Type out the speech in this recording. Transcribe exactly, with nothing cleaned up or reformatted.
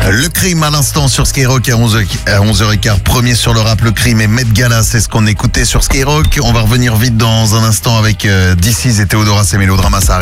Le crime à l'instant sur Skyrock à onze heures quinze. Premier sur le rap, le crime et Met Gala, c'est ce qu'on écoutait sur Skyrock. On va revenir vite dans un instant avec euh, D C et Théodora, c'est Mélodrama, ça arrive.